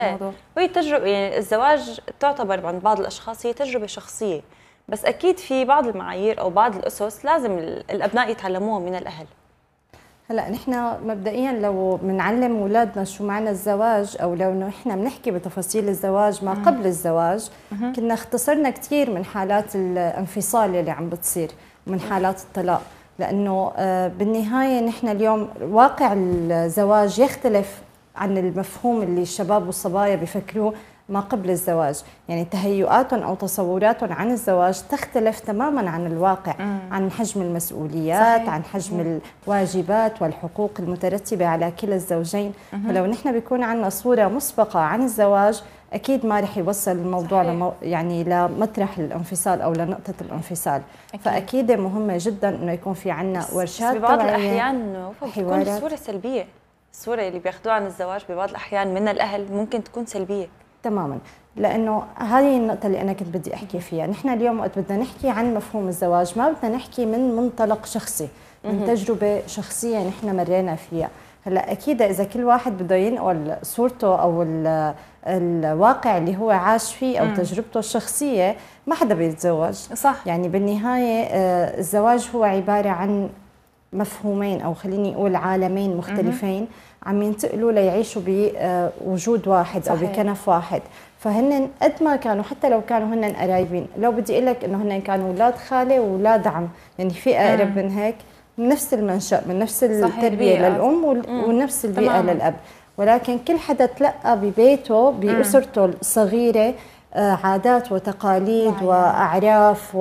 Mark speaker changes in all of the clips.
Speaker 1: الموضوع.
Speaker 2: وهي تجربة، يعني الزواج تعتبر عند بعض الأشخاص هي تجربة شخصية، بس أكيد في بعض المعايير أو بعض الأسس لازم الأبناء يتعلموها من الأهل.
Speaker 1: هلا نحن مبدئيا لو بنعلم اولادنا شو معنى الزواج، او لو نحن بنحكي بتفاصيل الزواج ما قبل الزواج، كنا اختصرنا كثير من حالات الانفصال اللي عم بتصير ومن حالات الطلاق، لانه بالنهايه نحن اليوم واقع الزواج يختلف عن المفهوم اللي الشباب والصبايا بيفكروه ما قبل الزواج. يعني تهيؤاتهم أو تصوراتهم عن الزواج تختلف تماما عن الواقع، عن حجم المسؤوليات، صحيح. عن حجم الواجبات والحقوق المترتبة على كلا الزوجين. فلو نحن بيكون عندنا صورة مسبقة عن الزواج أكيد ما رح يوصل الموضوع يعني لمطرح الانفصال أو لنقطة الانفصال. أكيد. فأكيد مهمة جدا إنه يكون في عندنا ورشات
Speaker 2: ببعض الأحيان بتكون الصورة سلبية. الصورة اللي بياخذوها عن الزواج ببعض الأحيان من الأهل ممكن تكون سلبية
Speaker 1: تماما، لانه هذه النقطه اللي انا كنت بدي احكي فيها. نحن اليوم وقت بدنا نحكي عن مفهوم الزواج ما بدنا نحكي من منطلق شخصي، من تجربه شخصيه نحن مرينا فيها. هلا اكيد اذا كل واحد بده ينقل صورته او الواقع اللي هو عاش فيه او تجربته الشخصيه ما حدا بيتزوج، صح. يعني بالنهايه الزواج هو عباره عن مفهومين او خليني اقول عالمين مختلفين عم ينتقلوا ليعيشوا بوجود واحد، صحيح. او بكنف واحد. فهن قد ما كانوا، حتى لو كانوا هن قرايبين، لو بدي اقول لك انه هن كانوا اولاد خاله واولاد عم، يعني في اقرب من هيك، من نفس المنشأ، من نفس التربيه للام ونفس البيئه للاب، ولكن كل حدا تلقى ببيته باسرته الصغيره عادات وتقاليد واعراف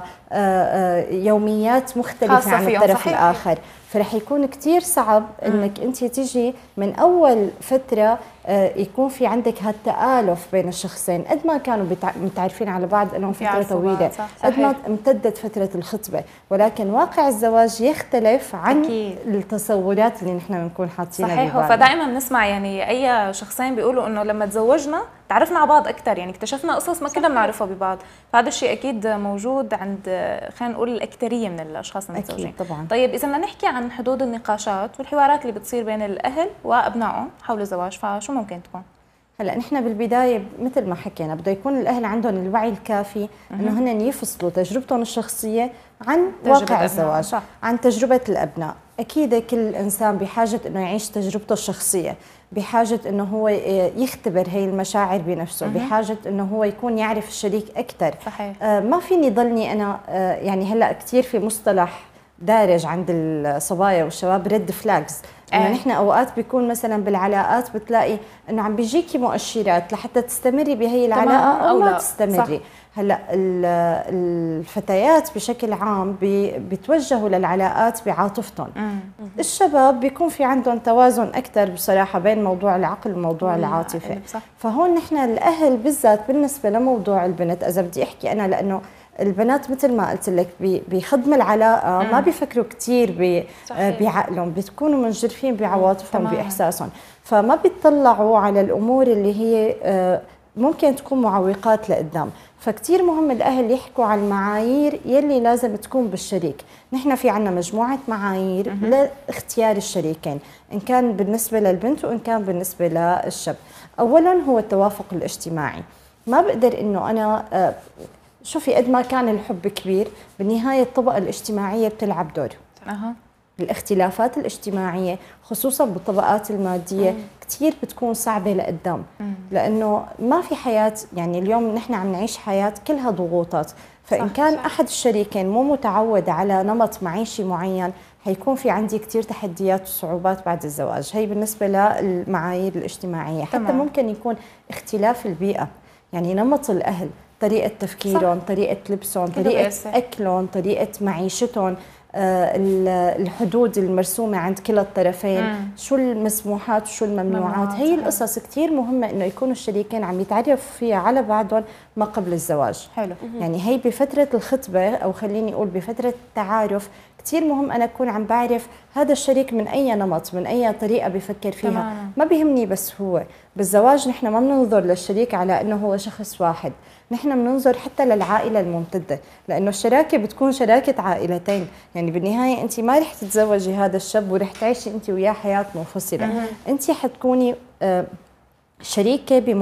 Speaker 1: ويوميات مختلفه عن الطرف، صحيح. الاخر. فرح يكون كثير صعب انك انت تيجي من اول فتره يكون في عندك هالتآلف بين الشخصين، قد ما كانوا متعرفين على بعض لهم فتره طويله، قد ما امتدت فتره الخطبه، ولكن واقع الزواج يختلف عن أكيد. التصورات اللي نحن بنكون حاطينها
Speaker 3: صحيح. فدائما بنسمع يعني اي شخصين بيقولوا انه لما تزوجنا تعرفنا على بعض اكثر، يعني اكتشفنا قصص ما كنا بنعرفها ببعض، فهذا الشيء اكيد موجود عند خلينا نقول الاكثريه من الاشخاص المتزوجين.
Speaker 1: طبعا.
Speaker 3: طيب اذا بدنا نحكي عن حدود النقاشات والحوارات اللي بتصير بين الاهل وابنائهم حول الزواج، فشو ممكن تكون؟
Speaker 1: هلا نحن بالبدايه مثل ما حكينا بده يكون الاهل عندهم الوعي الكافي انه هن يفصلوا تجربتهم الشخصيه عن واقع الزواج، صح. عن تجربه الابناء. اكيد كل انسان بحاجه انه يعيش تجربته الشخصيه، بحاجه انه هو يختبر هي المشاعر بنفسه، بحاجه انه هو يكون يعرف الشريك اكثر،
Speaker 3: صحيح.
Speaker 1: ما فيني ضلني انا يعني هلا كثير في مصطلح دارج عند الصبايا والشباب ريد فلاجز، انه نحن اوقات بيكون مثلا بالعلاقات بتلاقي انه عم بيجيكي مؤشرات لحتى تستمري بهي العلاقه او ما تستمري. هلا الفتيات بشكل عام بيتوجهوا للعلاقات بعاطفتهم، الشباب بيكون في عندهم توازن اكثر بصراحه بين موضوع العقل وموضوع العاطفه. فهون نحن الاهل بالذات بالنسبه لموضوع البنت، اذا بدي احكي انا، لانه البنات مثل ما قلت لك بخضم العلاقه ما بيفكروا كثير بعقلهم، بتكونوا منجرفين بعواطفهم باحساسهم، فما بيطلعوا على الامور اللي هي ممكن تكون معوقات لقدام. فكتير مهم الاهل يحكوا عن المعايير يلي لازم تكون بالشريك. نحن في عنا مجموعه معايير لاختيار الشريكين، ان كان بالنسبه للبنت وان كان بالنسبه للشاب. اولا هو التوافق الاجتماعي. ما بقدر انه انا شوفي قد ما كان الحب كبير بالنهايه الطبقه الاجتماعيه بتلعب دور. الاختلافات الاجتماعيه خصوصا بالطبقات الماديه كثير بتكون صعبه لقدام، لانه ما في حياه، يعني اليوم نحن عم نعيش حياه كلها ضغوطات، فان كان احد الشريكين مو متعود على نمط معيشي معين حيكون في عندي كثير تحديات وصعوبات بعد الزواج. هي بالنسبه للمعايير الاجتماعيه. حتى ممكن يكون اختلاف البيئه، يعني نمط الاهل، طريقه تفكيرهم، طريقه لبسهم، طريقه اكلهم، طريقه معيشتهم، الحدود المرسومه عند كلا الطرفين، شو المسموحات وشو الممنوعات. هي القصص كثير مهمه انه يكونوا الشريكين عم يتعرفوا فيها على بعضهم ما قبل الزواج.
Speaker 3: حلو.
Speaker 1: يعني هي بفتره الخطبه او خليني اقول بفتره التعارف كثير مهم انا اكون عم بعرف هذا الشريك من اي نمط، من اي طريقه بفكر فيها. ما بيهمني بس هو بالزواج نحن ما بننظر للشريك على انه هو شخص واحد، نحن بننظر حتى للعائله الممتده، لانه الشراكه بتكون شراكه عائلتين. يعني بالنهايه انت ما رح تتزوجي هذا الشاب ورح تعيشي انت وياه حياه منفصله، انت حتكوني شريكه